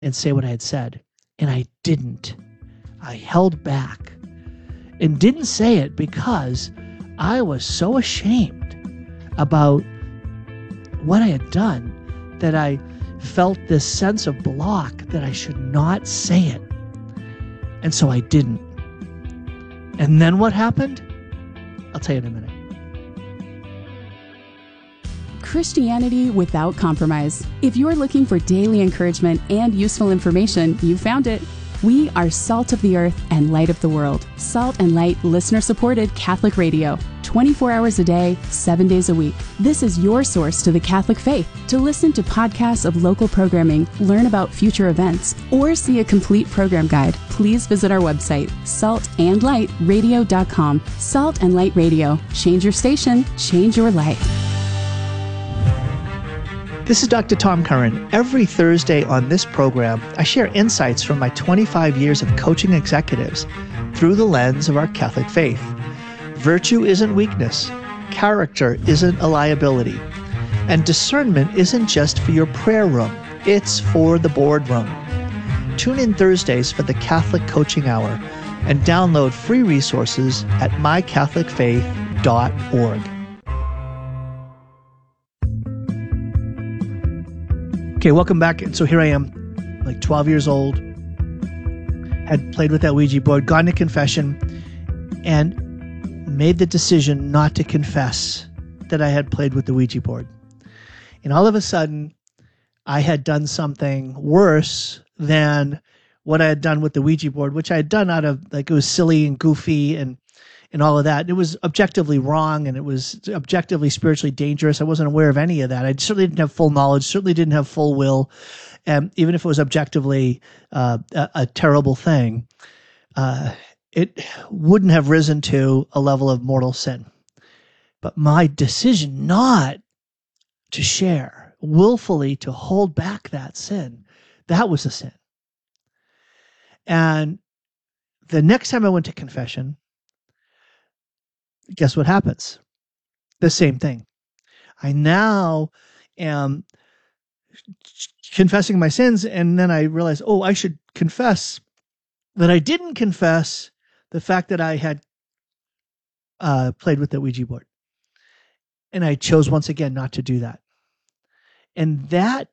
and say what I had said. And I didn't. I held back and didn't say it because I was so ashamed about what I had done that I felt this sense of block that I should not say it. And so I didn't. And then what happened? I'll tell you in a minute. Christianity without compromise. If you're looking for daily encouragement and useful information, you found it. We are Salt of the Earth and Light of the World. Salt and Light listener-supported Catholic radio. 24 hours a day, 7 days a week. This is your source to the Catholic faith. To listen to podcasts of local programming, learn about future events, or see a complete program guide, please visit our website, saltandlightradio.com. Salt and Light Radio. Change your station, change your life. This is Dr. Tom Curran. Every Thursday on this program, I share insights from my 25 years of coaching executives through the lens of our Catholic faith. Virtue isn't weakness. Character isn't a liability. And discernment isn't just for your prayer room. It's for the boardroom. Tune in Thursdays for the Catholic Coaching Hour and download free resources at mycatholicfaith.org. Okay, welcome back. And so here I am, like 12 years old, had played with that Ouija board, gone to confession, and made the decision not to confess that I had played with the Ouija board. And all of a sudden, I had done something worse than what I had done with the Ouija board, which I had done out of, like, it was silly and goofy and all of that. It was objectively wrong, and it was objectively spiritually dangerous. I wasn't aware of any of that. I certainly didn't have full knowledge, certainly didn't have full will. And even if it was objectively a terrible thing, it wouldn't have risen to a level of mortal sin. But my decision not to share, willfully to hold back that sin, that was a sin. And the next time I went to confession, guess what happens? The same thing. I now am confessing my sins, and then I realize, oh, I should confess that I didn't confess the fact that I had played with the Ouija board. And I chose once again not to do that. And that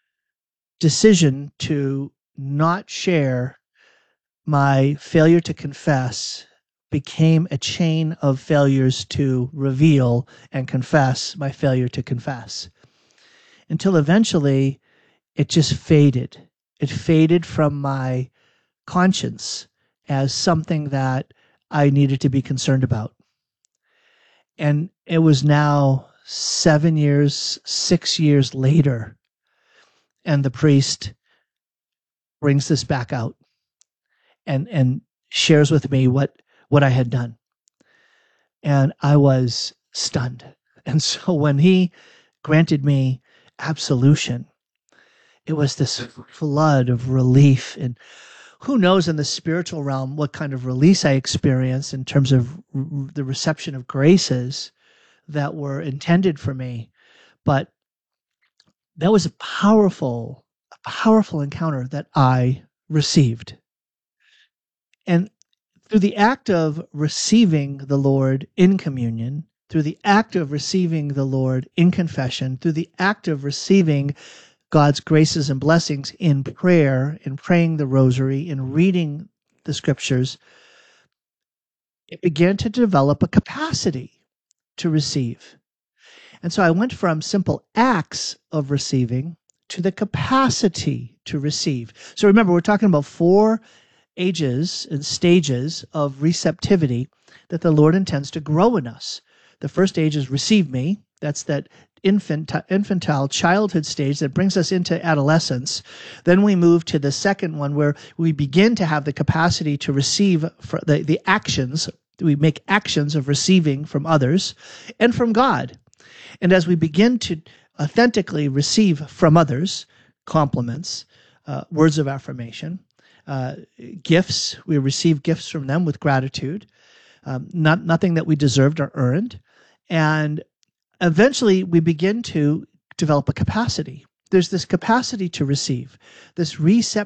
decision to not share my failure to confess became a chain of failures to reveal and confess my failure to confess, until eventually it just faded. It faded from my conscience as something that I needed to be concerned about. And it was now 6 years later, and the priest brings this back out and shares with me what I had done. And I was stunned. And so when he granted me absolution, it was this flood of relief. And who knows in the spiritual realm what kind of release I experienced in terms of the reception of graces that were intended for me. But that was a powerful encounter that I received. And through the act of receiving the Lord in communion, through the act of receiving the Lord in confession, through the act of receiving God's graces and blessings in prayer, in praying the rosary, in reading the scriptures, it began to develop a capacity to receive. And so I went from simple acts of receiving to the capacity to receive. So remember, we're talking about 4 ages and stages of receptivity that the Lord intends to grow in us. The first age is receive me. That's that infantile childhood stage that brings us into adolescence. Then we move to the second one where we begin to have the capacity to receive the actions. We make actions of receiving from others and from God. And as we begin to authentically receive from others, compliments, words of affirmation, gifts, we receive gifts from them with gratitude, nothing that we deserved or earned. And eventually we begin to develop a capacity. there's this capacity to receive, this receptivity